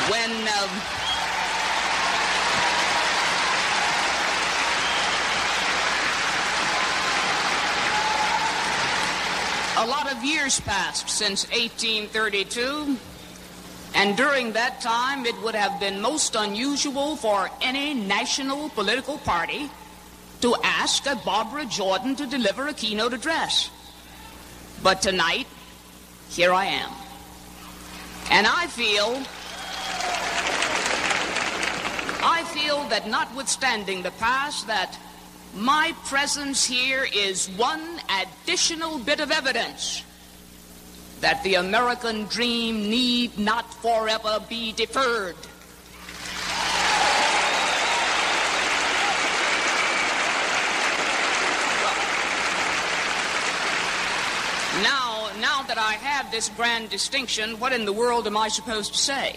When a lot of years passed since 1832, and during that time it would have been most unusual for any national political party to ask a Barbara Jordan to deliver a keynote address. But tonight, here I am. And I feel that notwithstanding the past, that my presence here is one additional bit of evidence that the American dream need not forever be deferred. Now that I have this grand distinction, what in the world am I supposed to say?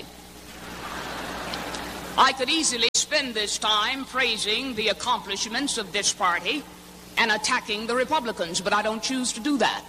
I could easily spend this time praising the accomplishments of this party and attacking the Republicans, but I don't choose to do that.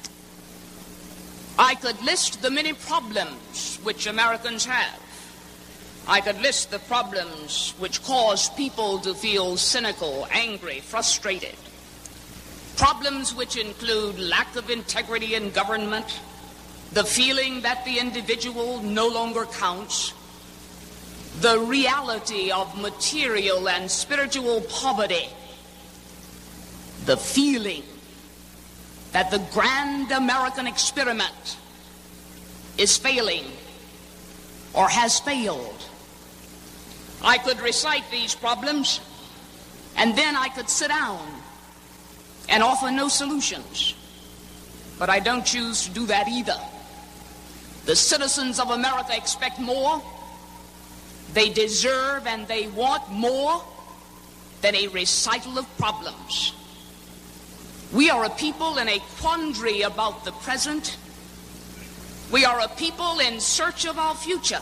I could list the many problems which Americans have. I could list the problems which cause people to feel cynical, angry, frustrated. Problems which include lack of integrity in government, the feeling that the individual no longer counts, the reality of material and spiritual poverty, the feeling that the grand American experiment is failing or has failed. I could recite these problems, and then I could sit down and offer no solutions. But I don't choose to do that either. The citizens of America expect more. They deserve and they want more than a recital of problems. We are a people in a quandary about the present. We are a people in search of our future.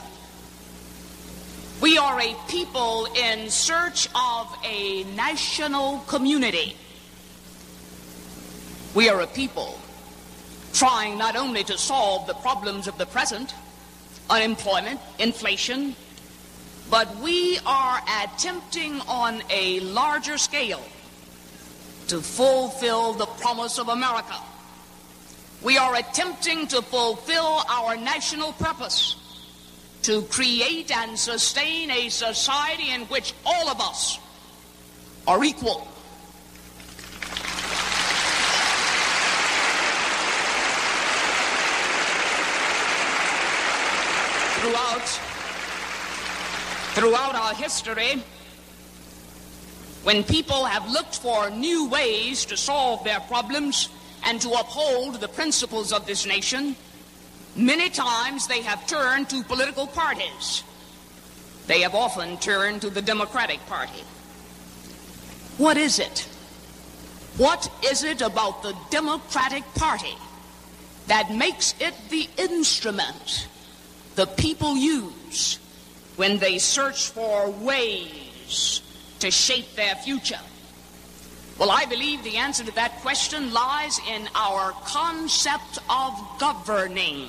We are a people in search of a national community. We are a people trying not only to solve the problems of the present, unemployment, inflation, but we are attempting on a larger scale to fulfill the promise of America. We are attempting to fulfill our national purpose to create and sustain a society in which all of us are equal. Throughout our history, when people have looked for new ways to solve their problems and to uphold the principles of this nation, many times they have turned to political parties. They have often turned to the Democratic Party. What is it? What is it about the Democratic Party that makes it the instrument the people use when they search for ways to shape their future? Well, I believe the answer to that question lies in our concept of governing.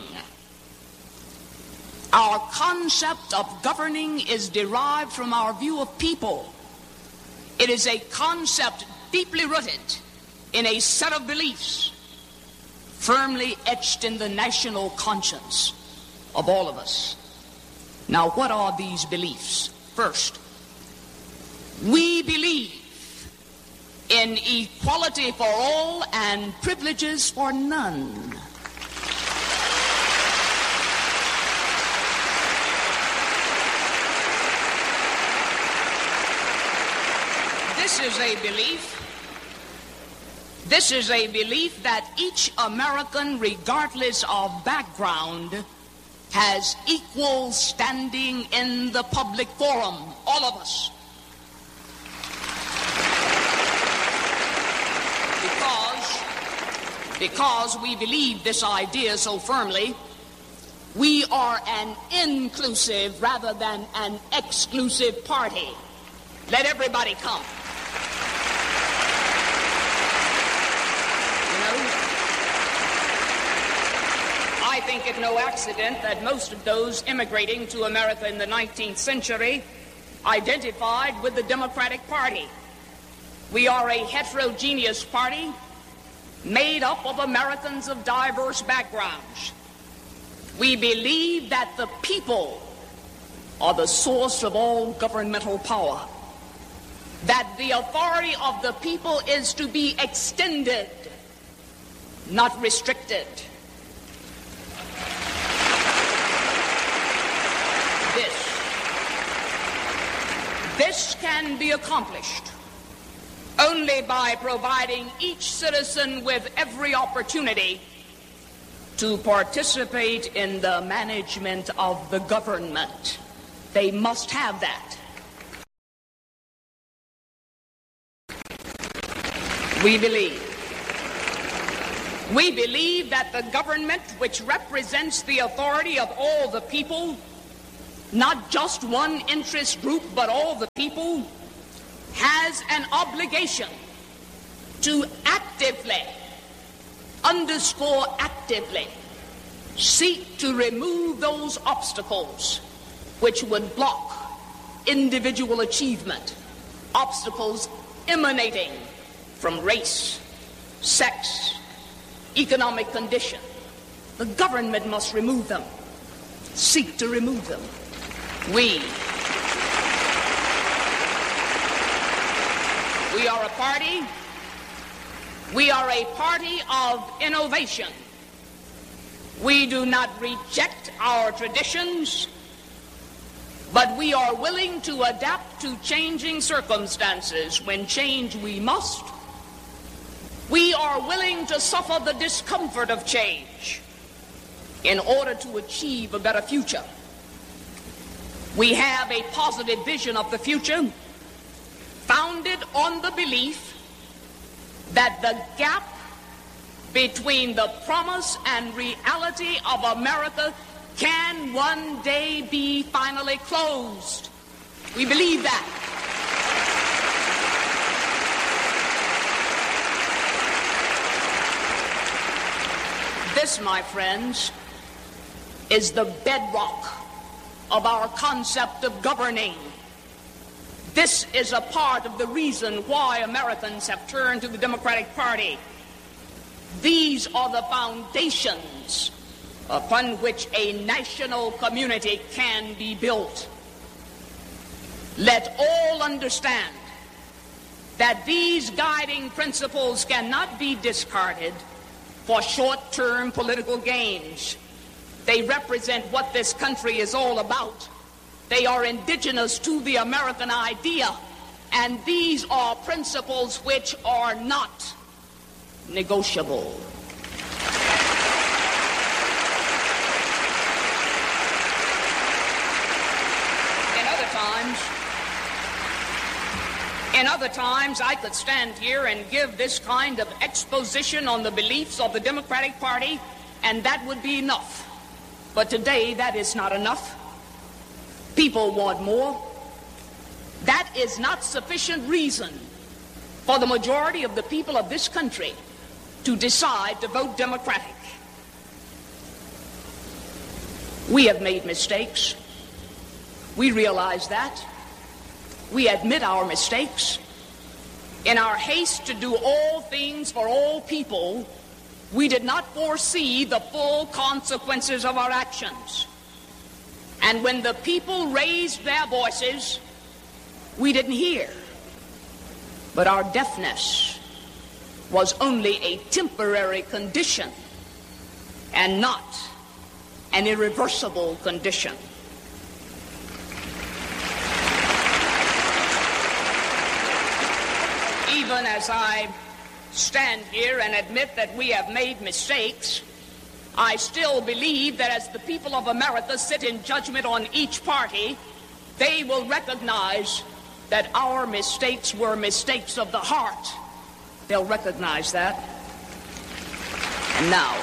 Our concept of governing is derived from our view of people. It is a concept deeply rooted in a set of beliefs firmly etched in the national conscience of all of us. Now, what are these beliefs? First, we believe in equality for all and privileges for none. This is a belief that each American, regardless of background, has equal standing in the public forum, all of us. Because we believe this idea so firmly, we are an inclusive rather than an exclusive party. Let everybody come. I think it no accident that most of those immigrating to America in the 19th century identified with the Democratic Party. We are a heterogeneous party made up of Americans of diverse backgrounds. We believe that the people are the source of all governmental power, that the authority of the people is to be extended, not restricted. This can be accomplished only by providing each citizen with every opportunity to participate in the management of the government. They must have that. We believe that the government, which represents the authority of all the people, not just one interest group, but all the people, has an obligation to actively, underscore actively, seek to remove those obstacles which would block individual achievement, obstacles emanating from race, sex, economic condition. The government must remove them, seek to remove them. We are a party. We are a party of innovation. We do not reject our traditions, but we are willing to adapt to changing circumstances. When change we must, we are willing to suffer the discomfort of change in order to achieve a better future. We have a positive vision of the future founded on the belief that the gap between the promise and reality of America can one day be finally closed. We believe that. This, my friends, is the bedrock of our concept of governing. This is a part of the reason why Americans have turned to the Democratic Party. These are the foundations upon which a national community can be built. Let all understand that these guiding principles cannot be discarded for short-term political gains. They represent what this country is all about. They are indigenous to the American idea, and these are principles which are not negotiable. In other times, I could stand here and give this kind of exposition on the beliefs of the Democratic Party, and that would be enough. But today, that is not enough. People want more. That is not sufficient reason for the majority of the people of this country to decide to vote Democratic. We have made mistakes. We realize that. We admit our mistakes. In our haste to do all things for all people, we did not foresee the full consequences of our actions. And when the people raised their voices, we didn't hear. But our deafness was only a temporary condition and not an irreversible condition. Even as I stand here and admit that we have made mistakes, I still believe that as the people of America sit in judgment on each party, they will recognize that our mistakes were mistakes of the heart. They'll recognize that. And now,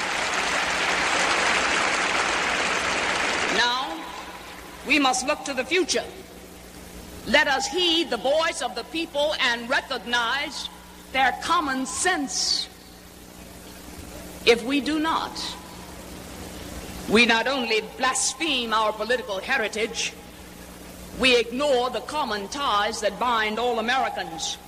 we must look to the future. Let us heed the voice of the people and recognize their common sense. If we do not, We not only blaspheme our political heritage, we ignore the common ties that bind all Americans.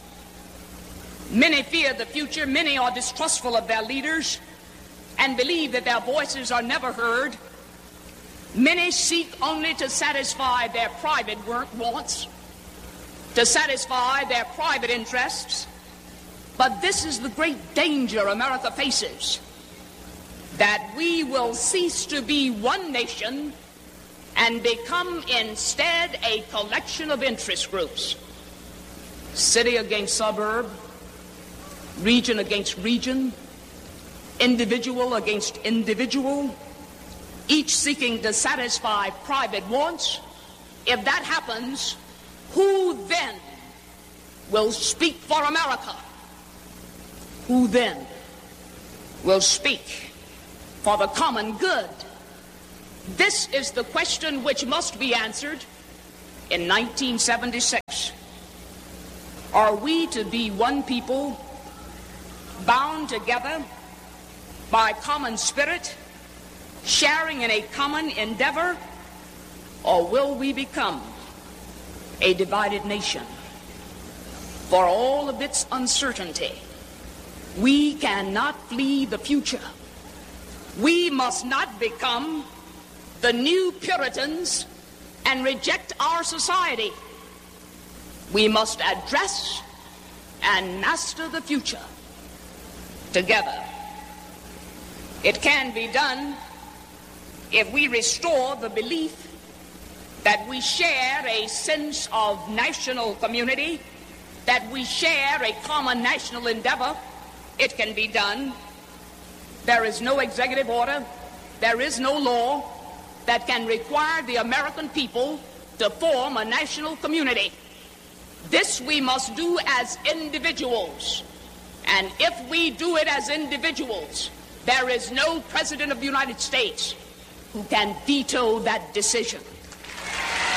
Many fear the future, many are distrustful of their leaders and believe that their voices are never heard. Many seek only to satisfy their private wants, to satisfy their private interests. But this is the great danger America faces, that we will cease to be one nation and become instead a collection of interest groups. City against suburb, region against region, individual against individual, each seeking to satisfy private wants. If that happens, who then will speak for America? Who then will speak for the common good? This is the question which must be answered in 1976. Are we to be one people, bound together by common spirit, sharing in a common endeavor, or will we become a divided nation? For all of its uncertainty, we cannot flee the future. We must not become the new Puritans and reject our society. We must address and master the future together. It can be done if we restore the belief that we share a sense of national community, that we share a common national endeavor. It can be done. There is no executive order, there is no law that can require the American people to form a national community. This we must do as individuals. And if we do it as individuals, there is no president of the United States who can veto that decision.